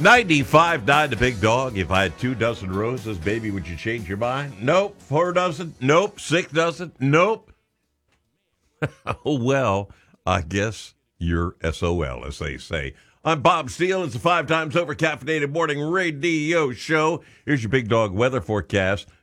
95.9 The Big Dog. If I had 2 dozen roses, baby, would you change your mind? Nope. 4 dozen? Nope. 6 dozen? Nope. Oh, well, I guess you're SOL, as they say. I'm Bob Steele. It's a 5 times over caffeinated morning radio show. Here's your Big Dog weather forecast